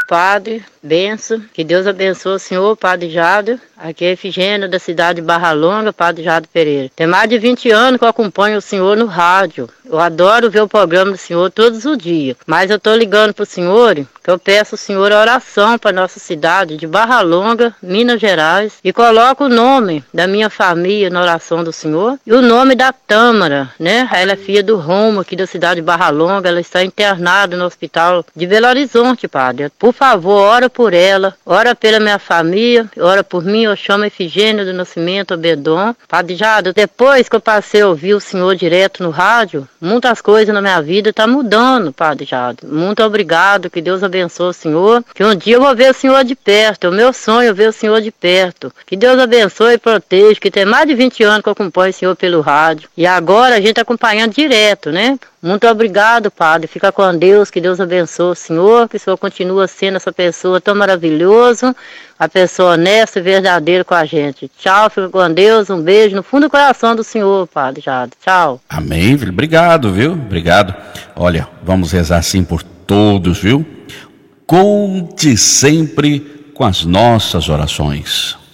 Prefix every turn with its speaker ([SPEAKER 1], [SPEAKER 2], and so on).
[SPEAKER 1] padre, benção. Que Deus abençoe o senhor, padre Jado. Aqui é Efigênia, da cidade de Barra Longa, padre Jado Pereira. Tem mais de 20 anos que eu acompanho o senhor no rádio. Eu adoro ver o programa do senhor todos os dias. Mas eu tô ligando pro senhor, que eu peço ao senhor a oração para nossa cidade de Barra Longa, Minas Gerais. E coloco o nome da minha família na oração do senhor. E o nome da Tâmara, né? Ela é filha do Romo, aqui da cidade de Barra Longa. Ela está internada no hospital de Belo Horizonte, padre. Por favor, ora por ela, ora pela minha família, ora por mim. Eu chamo Efigênia do Nascimento Obedon. Padre Jado, depois que eu passei a ouvir o senhor direto no rádio, muitas coisas na minha vida tá mudando, padre Jado. Muito obrigado, que Deus abençoe o senhor. Que um dia eu vou ver o senhor de perto. É o meu sonho ver o senhor de perto. Que Deus abençoe e proteja, que tem mais de 20 anos que eu acompanho o senhor pelo rádio. E agora a gente tá acompanhando direto, né? Muito obrigado, padre. Fica com Deus, que Deus abençoe o senhor, que o senhor continua sendo essa pessoa tão maravilhosa, a pessoa honesta e verdadeira com a gente. Tchau, fica com Deus, um beijo no fundo do coração do senhor, padre Jado. Tchau.
[SPEAKER 2] Amém, filho. Obrigado, viu? Obrigado. Olha, vamos rezar assim por todos, viu? Conte sempre com as nossas orações.